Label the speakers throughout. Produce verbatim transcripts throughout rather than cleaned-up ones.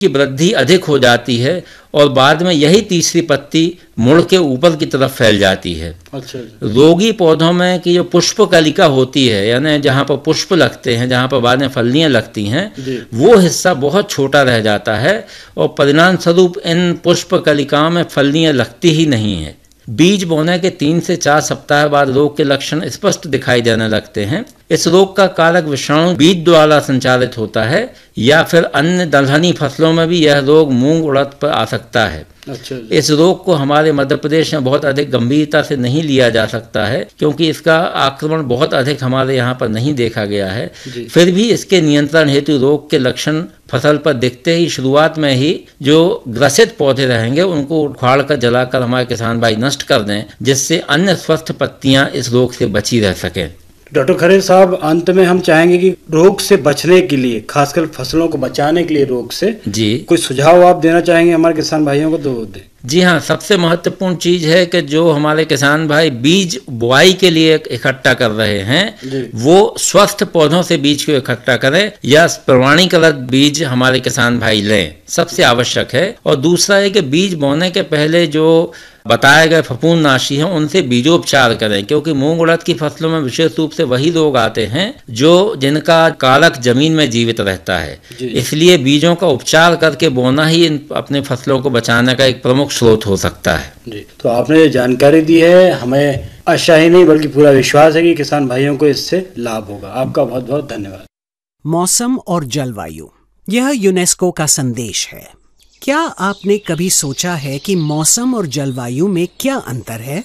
Speaker 1: की वृद्धि अधिक हो जाती है और बाद में यही तीसरी पत्ती मुड़ के ऊपर की तरफ फैल जाती है।
Speaker 2: अच्छा।
Speaker 1: रोगी पौधों में की जो पुष्प कलिका होती है, यानी जहाँ पर पुष्प लगते हैं, जहाँ पर बाद में फलियाँ लगती हैं, वो हिस्सा बहुत छोटा रह जाता है और परिणाम स्वरूप इन पुष्प कलिकाओं में फलियाँ लगती ही नहीं है। बीज बोने के तीन से चार सप्ताह बाद रोग के लक्षण स्पष्ट दिखाई देने लगते हैं। इस रोग का कारक विषाणु बीज द्वारा संचालित होता है या फिर अन्य दलहनी फसलों में भी यह रोग मूंग उड़द पर आ सकता है।
Speaker 2: अच्छा।
Speaker 1: इस रोग को हमारे मध्य प्रदेश में बहुत अधिक गंभीरता से नहीं लिया जा सकता है क्योंकि इसका आक्रमण बहुत अधिक हमारे यहाँ पर नहीं देखा गया है। फिर भी इसके नियंत्रण हेतु रोग के लक्षण फसल पर दिखते ही शुरुआत में ही जो ग्रसित पौधे रहेंगे उनको उखाड़ कर जलाकर हमारे किसान भाई नष्ट कर दें, जिससे अन्य स्वस्थ पत्तियां इस रोग से बची रह सकें।
Speaker 2: डॉक्टर खरे साहब, अंत में हम चाहेंगे कि रोग से बचने के लिए, खासकर फसलों को बचाने के लिए रोग से, जी कोई सुझाव आप देना चाहेंगे हमारे किसान भाइयों को तो दे।
Speaker 1: जी हाँ, सबसे महत्वपूर्ण चीज है कि जो हमारे किसान भाई बीज बुआई के लिए इकट्ठा कर रहे हैं वो स्वस्थ पौधों से बीज को इकट्ठा करें या प्रमाणीकृत बीज हमारे किसान भाई लें, सबसे आवश्यक है। और दूसरा है कि बीज बोने के पहले जो बताए गए फफूंदनाशी हैं उनसे बीजोपचार करें, क्योंकि मूंग उड़द की फसलों में विशेष रूप से वही रोग आते हैं जो जिनका कारक जमीन में जीवित रहता है। इसलिए बीजों का उपचार करके बोना ही इन अपने फसलों को बचाने का एक प्रमुख स्रोत हो सकता है।
Speaker 2: जी, तो आपने जानकारी दी है, हमें आशा ही नहीं बल्कि पूरा विश्वास है कि किसान भाइयों को इससे लाभ होगा। आपका बहुत बहुत धन्यवाद।
Speaker 3: मौसम और जलवायु, यह यूनेस्को का संदेश है। क्या आपने कभी सोचा है कि मौसम और जलवायु में क्या अंतर है?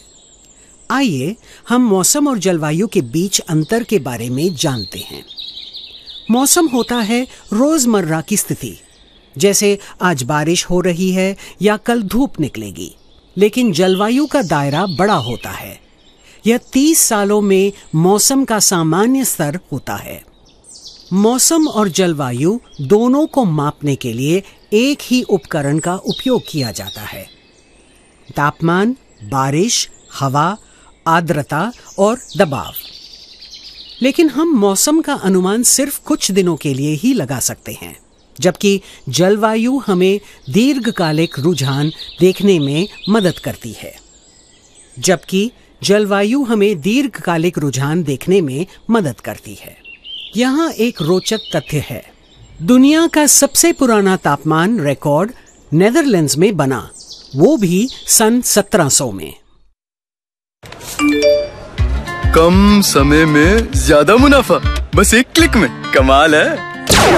Speaker 3: आइए हम मौसम और जलवायु के बीच अंतर के बारे में जानते हैं। मौसम होता है रोजमर्रा की स्थिति, जैसे आज बारिश हो रही है या कल धूप निकलेगी। लेकिन जलवायु का दायरा बड़ा होता है। यह तीस सालों में मौसम का सामान्य स्तर होता है। मौसम और जलवायु दोनों को मापने के लिए एक ही उपकरण का उपयोग किया जाता है। तापमान, बारिश, हवा, आर्द्रता और दबाव। लेकिन हम मौसम का अनुमान सिर्फ कुछ दिनों के लिए ही लगा सकते हैं, जबकि जलवायु हमें दीर्घकालिक रुझान देखने में मदद करती है। जबकि जलवायु हमें दीर्घकालिक रुझान देखने में मदद करती है। यहाँ एक रोचक तथ्य है। दुनिया का सबसे पुराना तापमान रिकॉर्ड नेदरलैंड्स में बना, वो भी सन सत्रह सौ में।
Speaker 4: कम समय में ज्यादा मुनाफा, बस एक क्लिक में, कमाल है।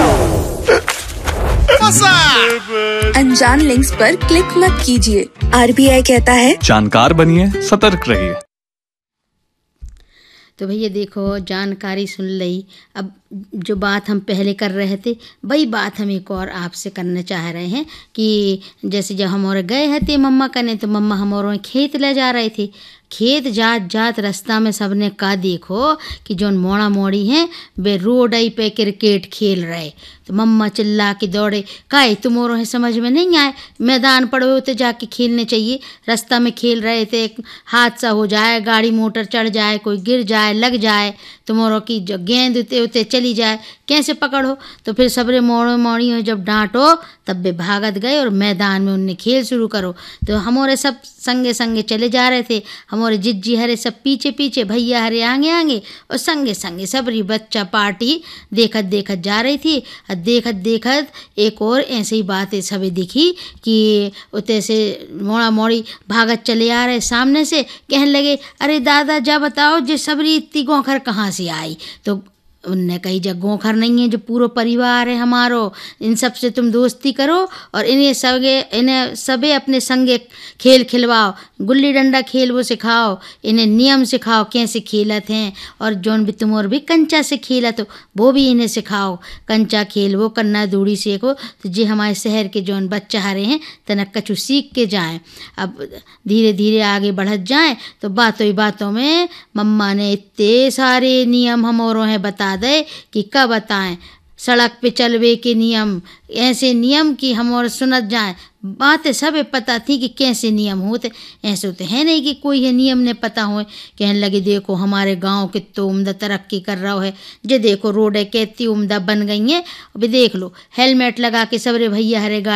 Speaker 5: अनजान लिंक्स पर क्लिक मत कीजिए। आरबीआई कहता है
Speaker 6: जानकार बनिए, सतर्क रहिए।
Speaker 7: तो भैया देखो, जानकारी सुन ली। अब जो बात हम पहले कर रहे थे वही बात हम एक और आपसे करना चाह रहे हैं कि जैसे जब हम और गए हैं थे मम्मा कने, तो मम्मा हम और खेत ले जा रहे थे। खेत जात जात रास्ता में सबने कहा देखो कि जोन मोड़ा मोड़ी हैं वे रोड आई पे क्रिकेट खेल रहे। तो मम्मा चिल्ला के दौड़े, काहे तुम और है समझ में नहीं आए, मैदान पड़े होते जाके खेलने चाहिए। रास्ता में खेल रहे थे, हादसा हो जाए, गाड़ी मोटर चढ़ जाए, कोई गिर जाए, लग जाए, तुम और की जो गेंद उते उते चली जाए, कैसे पकड़ो। तो फिर सबरे मोड़ो मोड़ी हो जब डांटो तब वे भागत गए और मैदान में उनने खेल शुरू करो। तो हमारे सब संगे संगे चले जा रहे थे, हमारे जिज्जी हरे सब पीछे पीछे, भैया हरे आगे आगे, और संगे संगे सबरी बच्चा पार्टी देखत देखत जा रही थी। देखत देखत एक और ऐसे ही बातें सभी दिखी कि उते से मोड़ा मोड़ी भागत चले आ रहे सामने से, कहने लगे अरे दादा जा बताओ जे सबरी इतनी गोखर कहाँ से आई। तो उनने कही जब गोखर नहीं है, जो पूरा परिवार है हमारो, इन सब से तुम दोस्ती करो और इन्हें सगे इन्हें सबे अपने संगे खेल खिलवाओ, गुल्ली डंडा खेल वो सिखाओ, इन्हें नियम सिखाओ कैसे खेलत हैं, और जोन भी तुम और भी कंचा से खेलत हो वो भी इन्हें सिखाओ। कंचा खेल वो कन्ना दूड़ी सीखो। तो जे हमारे शहर के जोन बच्चा हरे हैं तनक कछु सीख के जाएँ। अब धीरे धीरे आगे बढ़त जाएँ तो बातों ही बातों में मम्मा ने इतने सारे नियम हम औरों हैं बता दे कि कब बताएं। सड़क पे चलवे के नियम, ऐसे नियम कि हम और सुनत जाएं। बातें सब पता थी कि कैसे नियम होते, ऐसे होते हैं नहीं कि कोई है नियम ने पता हो। कहने लगे देखो हमारे गांव कितनी उम्दा तरक्की कर रहा है, जे देखो रोडें कितनी उम्दा बन गई हैं, अभी देख लो हेलमेट लगा के सबरे भैया हरे गाड़ी